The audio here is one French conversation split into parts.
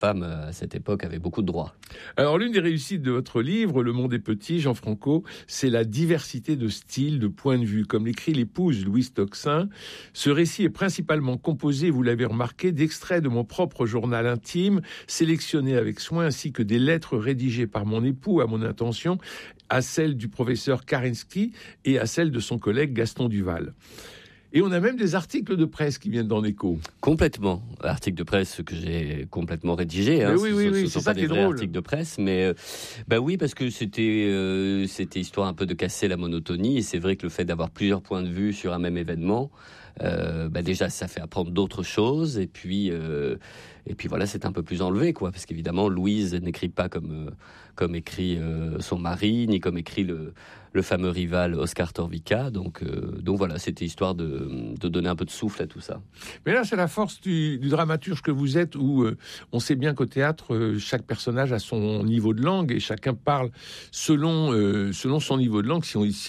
femme, à cette époque, avait beaucoup de droits. Alors, l'une des réussites de votre livre, Le Monde est petit, Jean Franco, c'est la diversité de styles, de points de vue. Comme l'écrit l'épouse Louise Toxin, ce récit est principalement composé, vous l'avez remarqué, d'extraits de mon propre journal intime, sélectionnés avec soin, ainsi que des lettres rédigées par mon époux à mon intention, à celle du professeur Karinsky et à celle de son collègue Gaston Duval. Et on a même des articles de presse qui viennent dans l'Écho. Complètement. Articles de presse que j'ai complètement rédigés. Oui, c'est sont ça pas qui est des vrais drôle. articles de presse, mais oui, parce que c'était histoire un peu de casser la monotonie. Et c'est vrai que le fait d'avoir plusieurs points de vue sur un même événement, déjà, ça fait apprendre d'autres choses. Et puis voilà, c'est un peu plus enlevé, quoi. Parce qu'évidemment, Louise n'écrit pas comme écrit son mari, ni comme écrit le fameux rival Oscar Torvica. Donc voilà, c'était histoire de donner un peu de souffle à tout ça. Mais là, c'est la force du dramaturge que vous êtes, où on sait bien qu'au théâtre, chaque personnage a son niveau de langue et chacun parle selon son niveau de langue.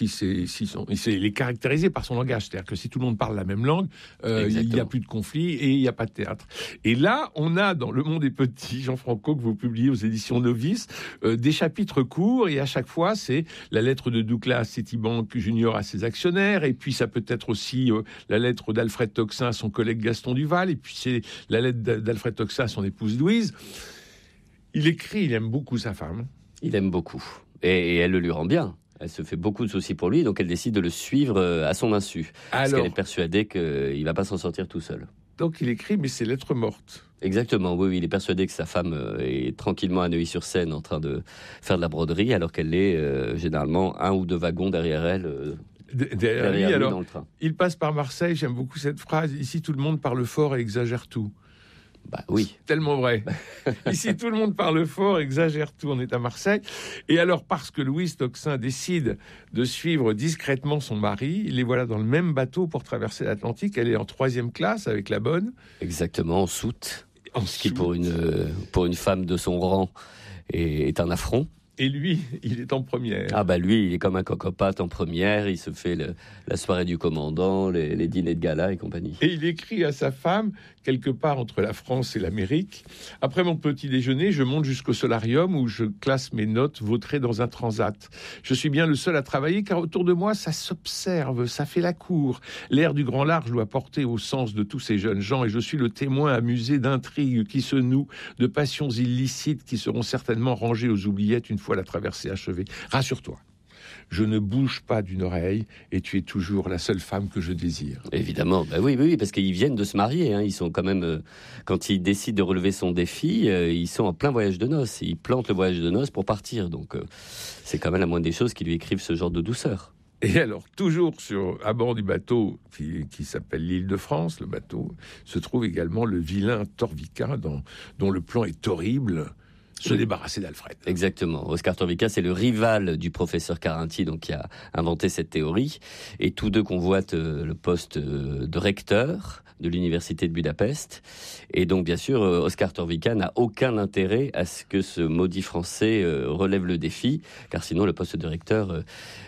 Il est caractérisé par son langage. C'est-à-dire que si tout le monde parle la même langue, il n'y a plus de conflit et il n'y a pas de théâtre. Et là, on a dans Le Monde est petit, Jean Franco, que vous publiez aux éditions Novice, des chapitres courts, et à chaque fois, c'est la lettre de Douglas Citibank Junior à ses actionnaires, et puis ça peut être aussi la lettre d'Alfred Toxin à son collègue Gaston Duval, et puis c'est la lettre d'Alfred Toxin à son épouse Louise. Il aime beaucoup sa femme. Il aime beaucoup. Et elle le lui rend bien. Elle se fait beaucoup de soucis pour lui, donc elle décide de le suivre à son insu. Parce qu'elle est persuadée qu'il ne va pas s'en sortir tout seul. Donc il écrit, mais c'est lettres mortes. Exactement, oui, il est persuadé que sa femme est tranquillement à Neuilly-sur-Seine en train de faire de la broderie, alors qu'elle est généralement 1 ou 2 wagons derrière elle. Derrière lui, alors, dans le train. Il passe par Marseille, j'aime beaucoup cette phrase. Ici, tout le monde parle fort et exagère tout. Bah oui. C'est tellement vrai. Ici, tout le monde parle fort, exagère tout. On est à Marseille. Et alors, parce que Louise Toxin décide de suivre discrètement son mari, les voilà dans le même bateau pour traverser l'Atlantique. Elle est en 3e classe avec la bonne. Exactement, en soute. Ce qui, pour une femme de son rang, est un affront. Et lui, il est en première. Ah bah lui, il est comme un coq-au-pâte en première. Il se fait la soirée du commandant, les dîners de gala et compagnie. Et il écrit à sa femme, quelque part entre la France et l'Amérique: après mon petit déjeuner, je monte jusqu'au solarium où je classe mes notes vautrées dans un transat. Je suis bien le seul à travailler, car autour de moi, ça s'observe, ça fait la cour. L'air du grand large doit porter au sens de tous ces jeunes gens, et je suis le témoin amusé d'intrigues qui se nouent, de passions illicites qui seront certainement rangées aux oubliettes une fois la traversée achevée. Rassure-toi, je ne bouge pas d'une oreille et tu es toujours la seule femme que je désire. Évidemment, oui, parce qu'ils viennent de se marier. Ils sont quand même, quand ils décident de relever son défi, ils sont en plein voyage de noces. Ils plantent le voyage de noces pour partir. Donc, c'est quand même la moindre des choses qui lui écrivent ce genre de douceur. Et alors, toujours à bord du bateau qui s'appelle l'Île-de-France, le bateau, se trouve également le vilain Torvica, dont le plan est horrible: se débarrasser d'Alfred. Exactement. Oscar Torvica, c'est le rival du professeur Carinti, donc qui a inventé cette théorie. Et tous deux convoitent le poste de recteur de l'université de Budapest. Et donc, bien sûr, Oscar Torvica n'a aucun intérêt à ce que ce maudit français relève le défi, car sinon le poste de recteur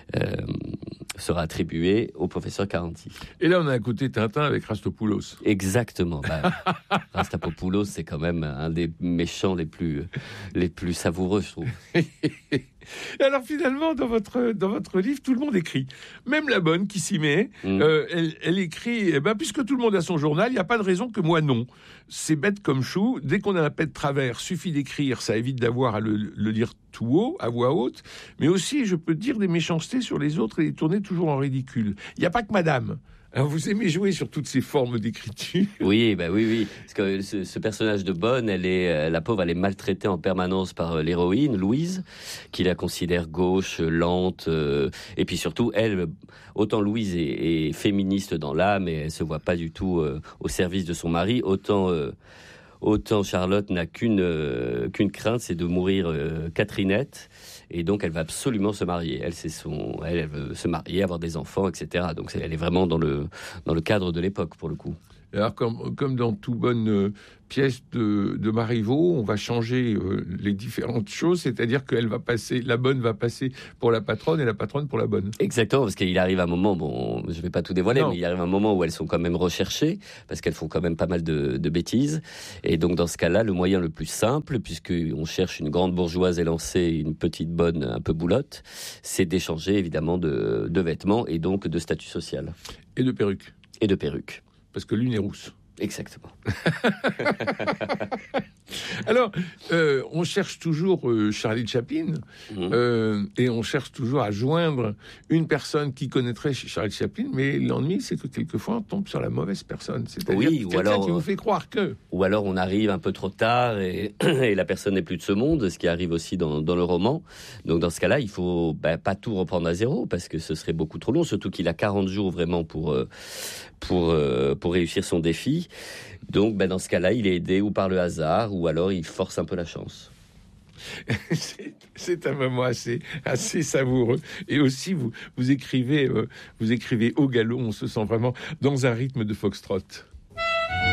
sera attribué au professeur Carinti. Et là, on a un côté Tintin avec Rastopoulos. Exactement. Rastapopoulos, c'est quand même un des méchants les plus savoureux, je trouve. Et alors finalement, dans votre livre, tout le monde écrit. Même la bonne qui s'y met, elle écrit, puisque tout le monde a son journal, il n'y a pas de raison que moi non. C'est bête comme chou. Dès qu'on a un pet de travers, suffit d'écrire, ça évite d'avoir à le lire tout haut, à voix haute. Mais aussi, je peux dire des méchancetés sur les autres et les tourner toujours en ridicule. Il n'y a pas que madame. Alors vous aimez jouer sur toutes ces formes d'écriture. Oui. Parce que ce personnage de Bonne, la pauvre, elle est maltraitée en permanence par l'héroïne, Louise, qui la considère gauche, lente. Et puis surtout, elle, autant Louise est féministe dans l'âme et elle se voit pas du tout au service de son mari, autant Charlotte n'a qu'une crainte, c'est de mourir Catherinette. Et donc, elle va absolument se marier. Elle veut se marier, avoir des enfants, etc. Donc, elle est vraiment dans le cadre de l'époque, pour le coup. Alors, comme dans toute bonne pièce de Marivaux, on va changer les différentes choses, c'est-à-dire que la bonne va passer pour la patronne et la patronne pour la bonne. Exactement, parce qu'il arrive un moment, bon, je ne vais pas tout dévoiler, mais il arrive un moment où elles sont quand même recherchées, parce qu'elles font quand même pas mal de bêtises. Et donc, dans ce cas-là, le moyen le plus simple, puisqu'on cherche une grande bourgeoise élancée et une petite bonne un peu boulotte, c'est d'échanger évidemment de vêtements et donc de statut social. Et de perruques. Et de perruques. Parce que l'une est rousse. Exactement. Alors, on cherche toujours Charlie Chaplin, et on cherche toujours à joindre une personne qui connaîtrait Charlie Chaplin, mais l'ennui, c'est que quelquefois, on tombe sur la mauvaise personne. C'est-à-dire quelqu'un qui vous fait croire que... Ou alors, on arrive un peu trop tard et la personne n'est plus de ce monde, ce qui arrive aussi dans le roman. Donc, dans ce cas-là, il faut pas tout reprendre à zéro, parce que ce serait beaucoup trop long, surtout qu'il a 40 jours vraiment pour réussir son défi. Donc, dans ce cas-là, il est aidé ou par le hasard, ou alors il force un peu la chance. C'est un moment assez savoureux. Et aussi, vous écrivez au galop, on se sent vraiment dans un rythme de foxtrot.